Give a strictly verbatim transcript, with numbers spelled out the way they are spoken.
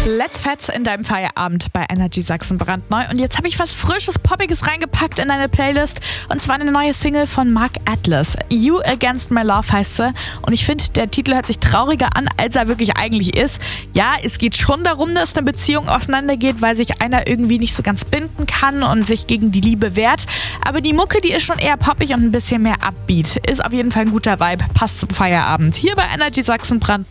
Let's Fetz in deinem Feierabend bei Energy Sachsen brandneu. Und jetzt habe ich was Frisches, Poppiges reingepackt in deine Playlist. Und zwar eine neue Single von Mark Atlas. You Against My Love heißt sie. Und ich finde, der Titel hört sich trauriger an, als er wirklich eigentlich ist. Ja, es geht schon darum, dass eine Beziehung auseinandergeht, weil sich einer irgendwie nicht so ganz binden kann und sich gegen die Liebe wehrt. Aber die Mucke, die ist schon eher poppig und ein bisschen mehr upbeat. Ist auf jeden Fall ein guter Vibe. Passt zum Feierabend. Hier bei Energy Sachsen brandneu.